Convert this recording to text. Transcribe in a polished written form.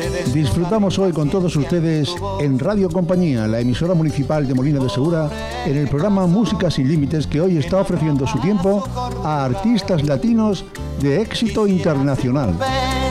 Disfrutamos hoy con todos ustedes en Radio Compañía, la emisora municipal de Molina de Segura, en el programa Música sin Límites, que hoy está ofreciendo su tiempo a artistas latinos de éxito internacional.